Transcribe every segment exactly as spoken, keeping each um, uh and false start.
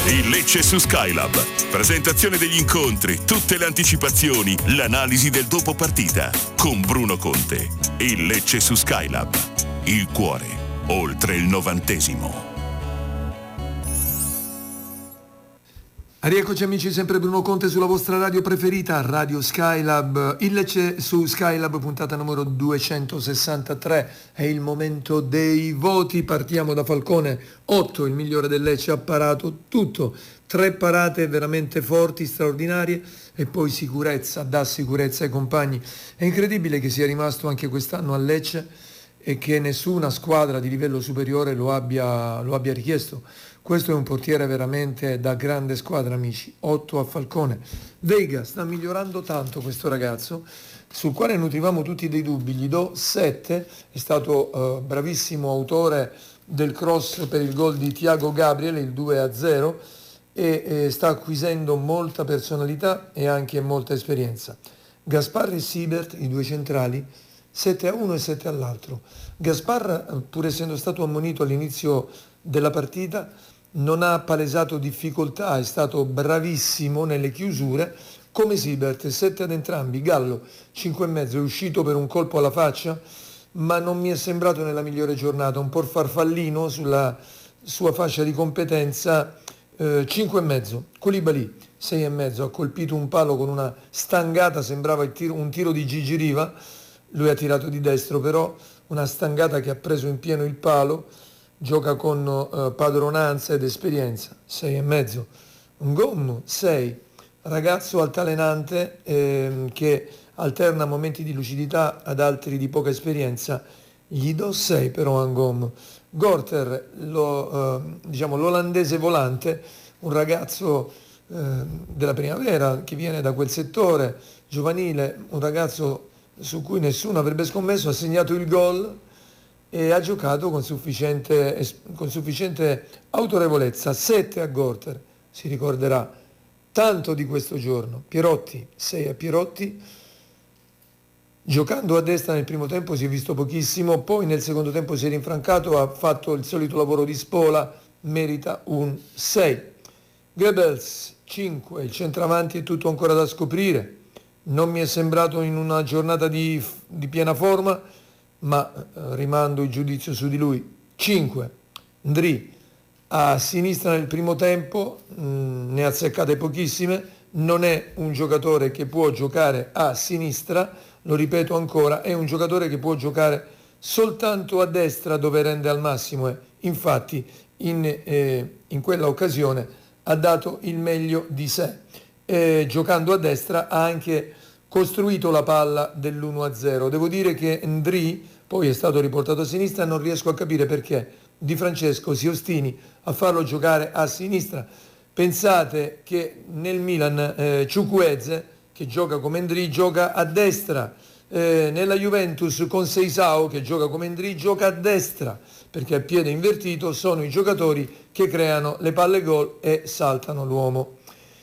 Il Lecce su Skylab. Presentazione degli incontri, tutte le anticipazioni, l'analisi del dopo partita. Con Bruno Conte. Il Lecce su Skylab. Il cuore, oltre il novantesimo. Rieccoci amici, sempre Bruno Conte sulla vostra radio preferita, Radio Skylab. Il Lecce su Skylab, puntata numero duecentosessantatré. È il momento dei voti. Partiamo da Falcone. otto, il migliore del Lecce, ha parato tutto. Tre parate veramente forti, straordinarie, e poi sicurezza, dà sicurezza ai compagni. È incredibile che sia rimasto anche quest'anno a Lecce e che nessuna squadra di livello superiore lo abbia, lo abbia richiesto. Questo è un portiere veramente da grande squadra, amici. otto a Falcone. Vega sta migliorando tanto questo ragazzo, sul quale nutrivamo tutti dei dubbi. Gli do sette, è stato uh, bravissimo autore del cross per il gol di Thiago Gabriel, il due a zero, e, e sta acquisendo molta personalità e anche molta esperienza. Gaspar e Siebert, i due centrali, sette a uno e sette all'altro. Gaspar, pur essendo stato ammonito all'inizio della partita, non ha palesato difficoltà, è stato bravissimo nelle chiusure, come Siebert, sette ad entrambi. Gallo, cinque e mezzo, è uscito per un colpo alla faccia, ma non mi è sembrato nella migliore giornata, un po' farfallino sulla sua fascia di competenza, eh, cinque e mezzo. Koulibaly, sei e mezzo, ha colpito un palo con una stangata, sembrava il tiro, un tiro di Gigi Riva, lui ha tirato di destro, però una stangata che ha preso in pieno il palo. Gioca con uh, padronanza ed esperienza, sei e mezzo. Ngom, sei, ragazzo altalenante eh, che alterna momenti di lucidità ad altri di poca esperienza, gli do sei però a Ngom. Gorter, lo, uh, diciamo, l'olandese volante, un ragazzo uh, della primavera che viene da quel settore giovanile, un ragazzo su cui nessuno avrebbe scommesso, ha segnato il gol e ha giocato con sufficiente, con sufficiente autorevolezza. sette a Gorter, si ricorderà tanto di questo giorno. Pierotti, sei a Pierotti, giocando a destra nel primo tempo si è visto pochissimo, poi nel secondo tempo si è rinfrancato, ha fatto il solito lavoro di spola, merita un sei. Goebbels, cinque, il centravanti è tutto ancora da scoprire, non mi è sembrato in una giornata di, di piena forma, ma eh, rimando il giudizio su di lui. cinque. Ndri, a sinistra nel primo tempo, mh, ne ha azzeccate pochissime, non è un giocatore che può giocare a sinistra, lo ripeto ancora, è un giocatore che può giocare soltanto a destra dove rende al massimo, e infatti in, eh, in quella occasione ha dato il meglio di sé. Eh, giocando a destra ha anche costruito la palla dell'uno a zero. Devo dire che Ndri poi è stato riportato a sinistra, non riesco a capire perché Di Francesco si ostini a farlo giocare a sinistra. Pensate che nel Milan eh, Chukwueze, che gioca come Ndri, gioca a destra, eh, nella Juventus con Seisao, che gioca come Ndri, gioca a destra, perché a piede invertito sono i giocatori che creano le palle gol e saltano l'uomo.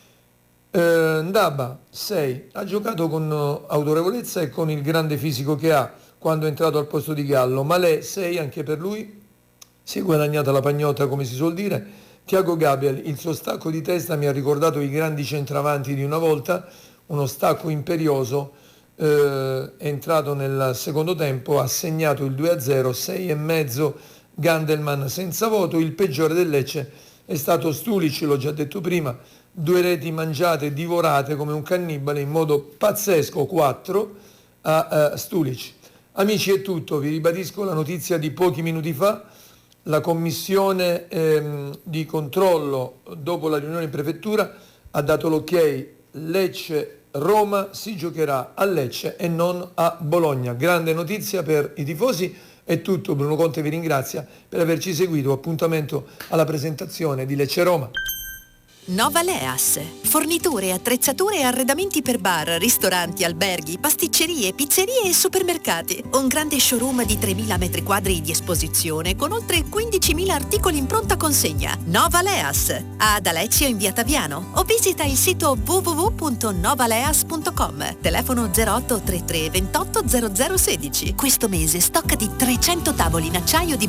Eh, Ndaba, sei, ha giocato con autorevolezza e con il grande fisico che ha quando è entrato al posto di Gallo. Malè, sei anche per lui, si è guadagnata la pagnotta come si suol dire. Thiago Gabriel, il suo stacco di testa mi ha ricordato i grandi centravanti di una volta, uno stacco imperioso, eh, è entrato nel secondo tempo, ha segnato il due a zero, sei e mezzo. Gandelman senza voto. Il peggiore del Lecce è stato Stulic, l'ho già detto prima, due reti mangiate, divorate come un cannibale in modo pazzesco, quattro a uh, Stulic. Amici, è tutto, vi ribadisco la notizia di pochi minuti fa. La commissione ehm, di controllo dopo la riunione in prefettura ha dato l'ok. Lecce-Roma si giocherà a Lecce e non a Bologna. Grande notizia per i tifosi. È tutto, Bruno Conte vi ringrazia per averci seguito. Appuntamento alla presentazione di Lecce-Roma. Nova Leas, forniture, attrezzature e arredamenti per bar, ristoranti, alberghi, pasticcerie, pizzerie e supermercati. Un grande showroom di tremila metri quadri di esposizione con oltre quindicimila articoli in pronta consegna. Nova Leas, ad Alezio in via Taviano, o visita il sito w w w punto novaleas punto com. Telefono zero otto trentatré ventotto zero zero sedici. Questo mese stocca di trecento tavoli in acciaio di